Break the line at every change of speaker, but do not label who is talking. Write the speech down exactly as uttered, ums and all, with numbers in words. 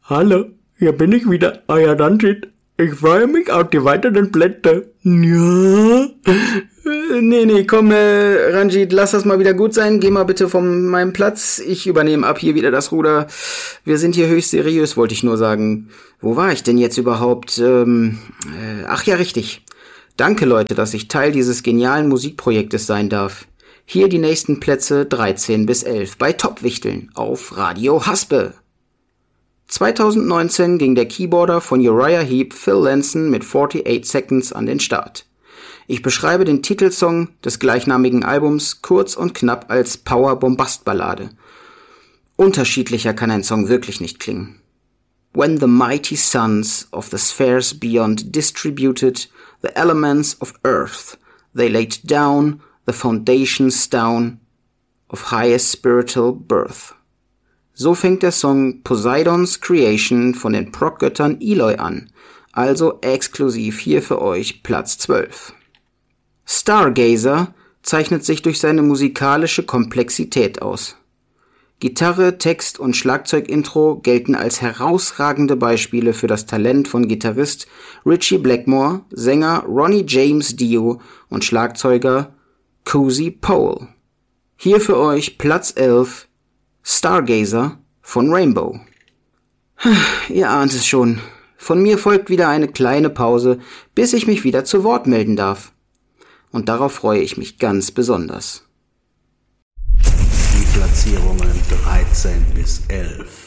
Hallo, hier bin ich wieder, euer Ranjit. Ich freue mich auf die weiteren Plätze. Ja.
Nee, nee, komm, äh, Ranjit, lass das mal wieder gut sein. Geh mal bitte von meinem Platz. Ich übernehme ab hier wieder das Ruder. Wir sind hier höchst seriös, wollte ich nur sagen. Wo war ich denn jetzt überhaupt? Ähm, äh, ach ja, richtig. Danke, Leute, dass ich Teil dieses genialen Musikprojektes sein darf. Hier die nächsten Plätze dreizehn bis elf bei Top-Wichteln auf Radio Haspe. zweitausendneunzehn ging der Keyboarder von Uriah Heep, Phil Lanson, mit forty-eight Seconds an den Start. Ich beschreibe den Titelsong des gleichnamigen Albums kurz und knapp als Power-Bombast-Ballade. Unterschiedlicher kann ein Song wirklich nicht klingen. When the mighty sons of the spheres beyond distributed the elements of earth, they laid down the foundations stone of highest spiritual birth. So fängt der Song Poseidons Creation von den Prog-Göttern Eloi an, also exklusiv hier für euch Platz zwölf. Stargazer zeichnet sich durch seine musikalische Komplexität aus. Gitarre, Text und Schlagzeugintro gelten als herausragende Beispiele für das Talent von Gitarrist Ritchie Blackmore, Sänger Ronnie James Dio und Schlagzeuger Cozy Powell. Hier für euch Platz elf, Stargazer von Rainbow. Ihr ahnt es schon. Von mir folgt wieder eine kleine Pause, bis ich mich wieder zu Wort melden darf. Und darauf freue ich mich ganz besonders.
Die Platzierungen dreizehn bis elf.